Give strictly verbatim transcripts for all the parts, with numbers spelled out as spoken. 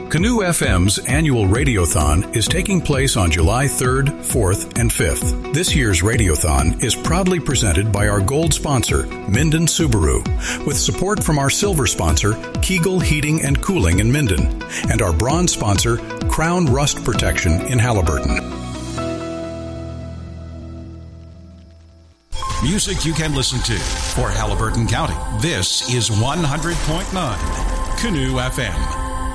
Canoe F M's annual Radiothon is taking place on July third, fourth, and fifth. This year's Radiothon is proudly presented by our gold sponsor, Minden Subaru, with support from our silver sponsor, Kegel Heating and Cooling in Minden, and our bronze sponsor, Crown Rust Protection in Halliburton. Music you can listen to for Halliburton County. This is one hundred point nine Canoe F M.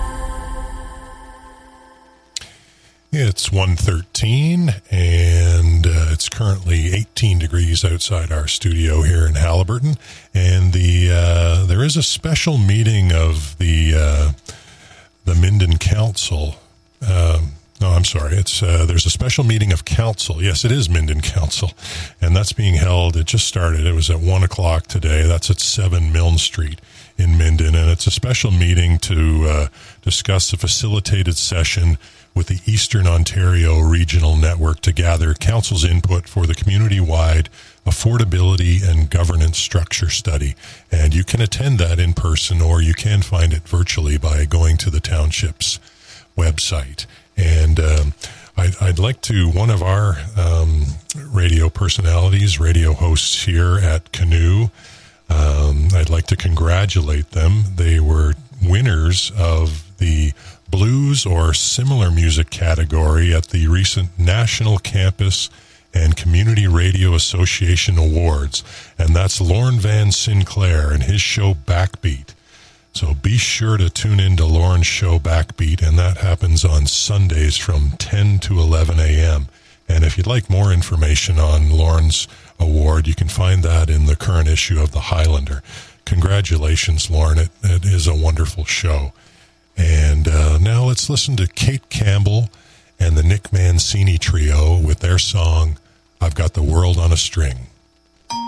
It's one thirteen, and uh, it's currently eighteen degrees outside our studio here in Halliburton. And the uh, there is a special meeting of the uh, the Minden Council. Um, no, I'm sorry. It's uh, there's a special meeting of council. Yes, it is Minden Council, and that's being held. It just started. It was at one o'clock today. That's at seven Milne Street in Minden, and it's a special meeting to uh, discuss a facilitated session with the Eastern Ontario Regional Network to gather council's input for the community-wide affordability and governance structure study. And you can attend that in person, or you can find it virtually by going to the township's website. And um, I'd, I'd like to, one of our um, radio personalities, radio hosts here at Canoe, um, I'd like to congratulate them. They were winners of the blues or similar music category at the recent National Campus and Community Radio Association Awards, and that's Lorne Van Sinclair and his show Backbeat. So be sure to tune in to Lorne's show Backbeat, and that happens on Sundays from ten to eleven a.m. And if you'd like more information on Lorne's award, you can find that in the current issue of the Highlander. Congratulations, Lorne. It, it is a wonderful show. And uh, now let's listen to Kate Campbell and the Nick Mancini Trio with their song, I've Got the World on a String.